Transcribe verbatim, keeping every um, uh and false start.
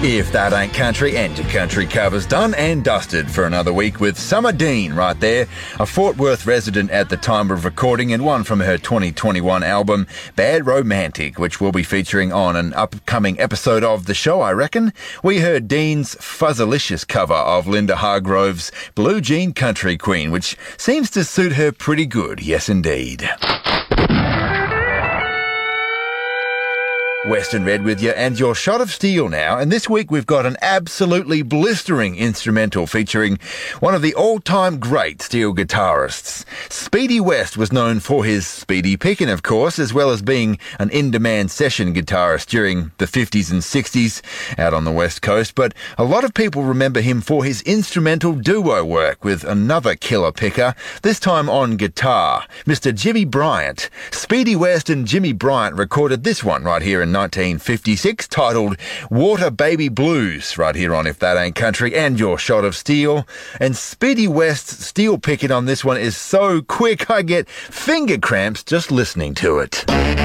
If That Ain't Country, and your country covers done and dusted for another week with Summer Dean right there, a Fort Worth resident at the time of recording, and one from her twenty twenty-one album Bad Romantic, which we'll be featuring on an upcoming episode of the show, I reckon. We heard Dean's fuzzalicious cover of Linda Hargrove's Blue Jean Country Queen, which seems to suit her pretty good, yes indeed. Western Red with you, and your shot of steel now. And this week we've got an absolutely blistering instrumental featuring one of the all-time great steel guitarists. Speedy West was known for his speedy picking, of course, as well as being an in-demand session guitarist during the fifties and sixties out on the West Coast. But a lot of people remember him for his instrumental duo work with another killer picker, this time on guitar, Mister Jimmy Bryant. Speedy West and Jimmy Bryant recorded this one right here in nineteen fifty-six, titled Water Baby Blues, right here on If That Ain't Country and your shot of steel. And Speedy West's steel picking on this one is so quick I get finger cramps just listening to it.